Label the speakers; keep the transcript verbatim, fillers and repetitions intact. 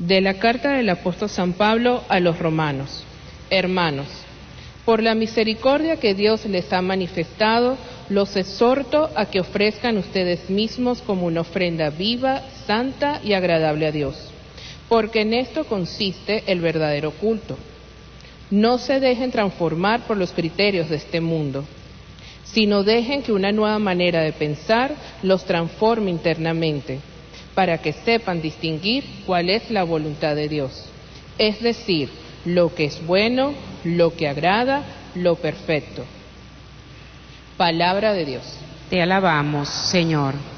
Speaker 1: De la carta del apóstol San Pablo a los romanos. Hermanos, por la misericordia que Dios les ha manifestado, los exhorto a que ofrezcan ustedes mismos como una ofrenda viva, santa y agradable a Dios, porque en esto consiste el verdadero culto. No se dejen transformar por los criterios de este mundo, sino dejen que una nueva manera de pensar los transforme internamente, para que sepan distinguir cuál es la voluntad de Dios, es decir, lo que es bueno, lo que agrada, lo perfecto. Palabra de Dios.
Speaker 2: Te alabamos, Señor.